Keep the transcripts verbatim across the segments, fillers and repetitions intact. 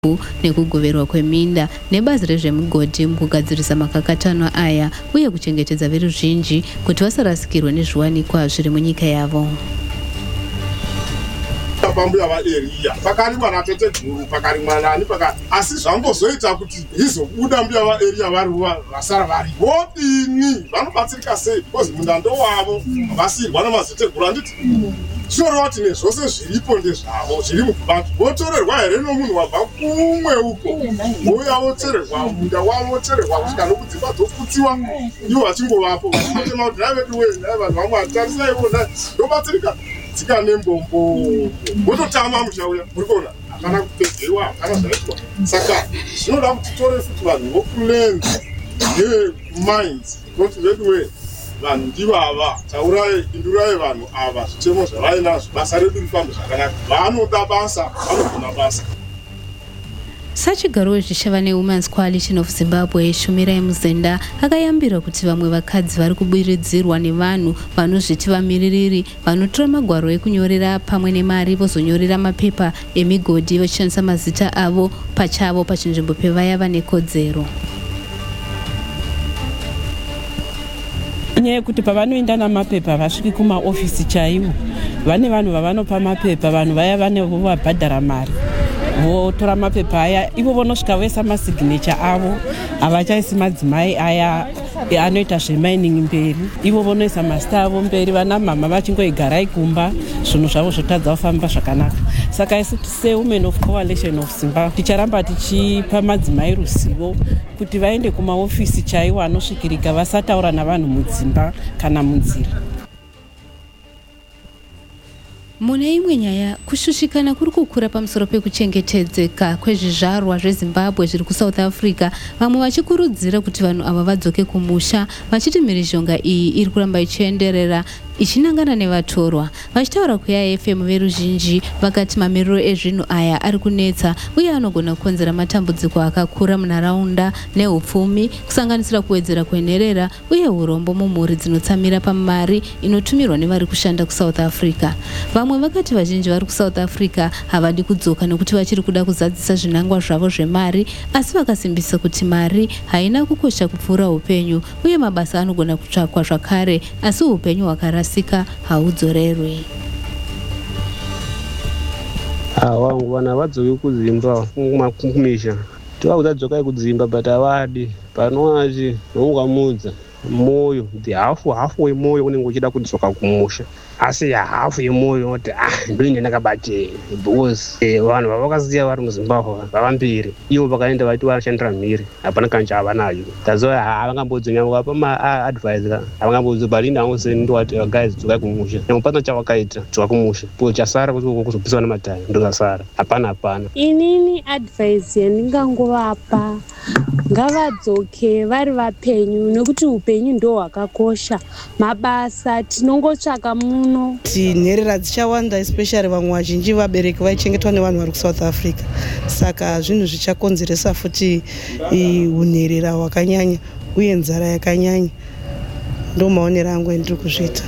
nekugoverwa kweminda nebazi rezvemugodhi mukugadzirisa makakatano aya uye kuchengetedza veruzhinji kuti vasarasikirwe nezviwanikwa zviri munyika yavo. Pambuya vaEria pakarimwa natete guru pakarimwa nani paka asi zvambozoita kuti izobuda mbuya vaEria vari vasara vari vodini vanobatsirika sei because mundando wavo vasirwa namazete guru anditi soro vati nezvose zviripo ndezvavo zviri mukubati votorerwa here nomunhu wabva kumwe uko vouya votorerwa munda wavo votorerwa kusvika nokudzimba dzofutiwa ivo vachingovapo vachitema kuti navedu wei vanhu vamwe vatarisai vona ndobatsirika tsika nembombo vototama muchauya muri kuona hapana kupedzewa hapana zvaitwa saka zvinoda kuti tore futi vanhu vokulenzi nemines kuti vedu wei vanhu ndivava taurai indurai vanhu ava zvitemo zvavainazvo basa redu rifambe zvakanaka vanoda basa vanogona basa. Sachigaro wezvishava neWomen's Coalition of Zimbabwe Shumirai Muzenda akayambira kuti vamwe vakadzi vari kubiridzirwa nevanhu vanozviti vamiririri vanotora magwaro ekunyorera pamwe nemari vozonyorera mapepa emigodhi vachishandisa mazita avo pachavo pachinzvimbo pevaya vane kodzero. Nyaya yekuti pavanoenda namapepa vasviki kumaofisi chaiwo vane vanhu vavanopa mapepa vanhu vaya vane vabhadhara mari votora mapepa aya ivo vonosvika voisa masignature avo havachaisi madzimai aya anoita zvemining mberi ivo vonoisa mazita avo mberi vana mama vachingoigarai kumba zvinhu zvavo zvotadza kufamba zvakanaka. Saka isu seWomen of Coalition of Zimbabwe ticharamba tichipa madzimai ruzivo kuti vaende kumaofisi chaiwo anosvikirika vasataura navanhu mudzimba kana munzira. Mune imwe nyaya, kushushikana kuri kukura pamusoro pekuchengetedzeka kwezvizvarwa zveZimbabwe zviri kuSouth Africa, vamwe vachikurudzira kuti vanhu ava vadzoke kumusha, vachiti mhirizhonga iyi iri kuramba ichienderera ichinangana nevatorwa. Vachitaura kuya F M veruzhinji vakati mamiriro ezvinhu aya ari kunetsa uye anogona kukonzera matambudziko akakura munharaunda neupfumi kusanganisira kuwedzera kwenherera uye urombo mumhuri dzinotsamira pamari inotumirwa nevari kushanda kuSouth Africa. Vamwe vakati vazhinji vari kuSouth Africa havadi kudzoka nekuti vachiri kuda kuzadzisa zvinangwa zvavo zvemari, asi vakasimbisa kuti mari haina kukosha kupfuura upenyu uye mabasa anogona kutsvakwa zvakare asi upenyu hwakarasika haudzorerwi. Wangu vana vadzoke kudzimba kumisha tivakudadzokai kudzimba but havadi panoachi nomukamudza moyo ndi hafu hafu wemoyo unenge uchida kudzoka kumusha asi hafu yemoyo kuti ah ndoine ndakabate because vanhu vavakaziya vari muZimbabwe vavambiri ivo vakaenda vati varashandira mhiri hapana kanje havanayo tazoya havangambodzo nyangwe vapa maadvise havangambodzo but inde angoseni ndowati guys dzokai kumusha nyangwe pasina chavakaita dzoka kumusha po chasara kuti kuzopiswa namadhaya ndosasara hapana hapana. Inini advice yandingangovapa ngavadzoke vari vapenyu nekuti upenyu ndo hwakakosha. Mabasa tinongotsvaka muno tinherera dzichawanda especially vamwe vazhinji vabereki vaichengetwa nevanhu vari kuSouth Africa, saka zvinhu zvichakonzeresa futi unherera hwakanyanya uye nzara yakanyanya. Ndo maonero angu endiri kuzviita.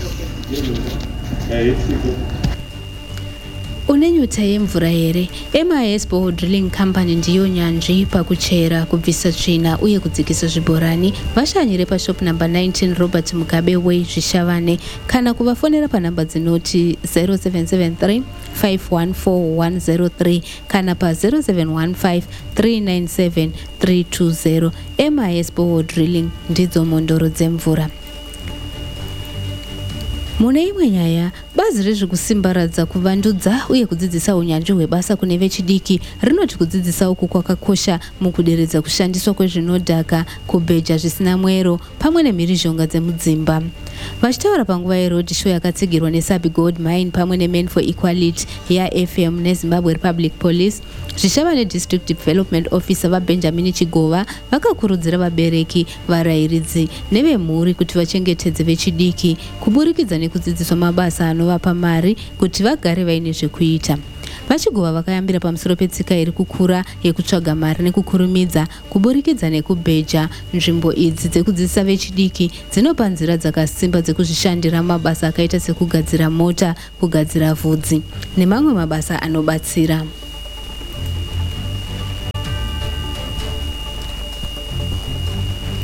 Une nyota yemvura here? M I S Borehole Drilling Company ndiyo nyanzvi pakuchera, kubvisa tsvina uye kudzikisa zvibhorani. Vashanyire pashop number nineteen Robert Mugabe Way Zvishavane kana kuvafonera panhamba dzinoti zero seven seven three five one four one zero three kana pa zero seven one five three nine seven three two zero. M I S Borehole Drilling ndidzo mondoro dzemvura. Mune imwe nyaya, bazi rezvekusimbaradza kuvandudza uye kudzidzisa unyanzvi hwebasa kune vechidiki rinoti kudzidzisa uku kwakakosha mukuderedza kushandiswa kwezvinodhaka, kubheja zvisina mwero pamwe nemhirizhonga dzemudzimba. Vachitaura panguva yeroad show yakatsigirwa neSabi Gold Mine pamwe neMen for Equality yaF M neZimbabwe Republic Police, Zvishava neDistrict Development Officer vaBenjamin Chigova vakakurudzira vabereki, varairidzi nevemhuri kuti vachengetedze vechidiki kuburikidza nekudzidziswa mabasa anovapa mari kuti vagare vaine zvekuita. Vachigova vakayambira pamusoro petsika iri kukura yekutsvaga mari nekukurumidza kuburikidza nekubheja. Nzvimbo idzi dzekudzidzisa vechidiki dzinopa nzira dzakasimba dzekuzvishandira mabasa akaita sekugadzira mota, kugadzira vhudzi nemamwe mabasa anobatsira.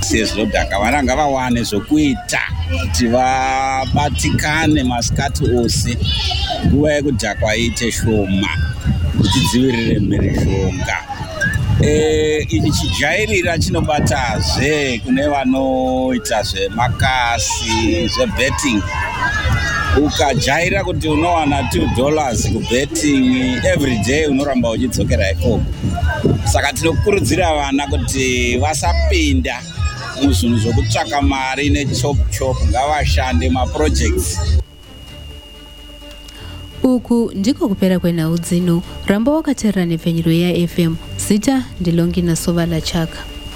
mabasa ezvinodhaka vana ngavawane zvokuita kuti vabatikane masikati ose nguva yekudhakwa iite shoma kuti dzivirire mhirizhonga. E, ichi chijairira chinobatazve kune vanoita zvemakasi zvebetting. Ukajaira kuti unowana two dollars kubetting every day unoramba uchidzokera ikoko. Saka tinokurudzira vana kuti vasapinda muzvinhu zvokutsvaka mari nechop chop, ngavashande maprojects. Uku ndiko kupera kwenhau dzino. Ramba wakateerera nepfenyuro yaF M. Zita ndilongina Sovala Chaka.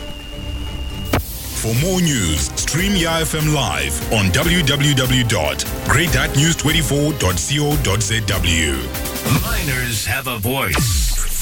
For more news, stream YaF M live on w w w dot great news twenty-four dot co dot z w. Miners have a voice.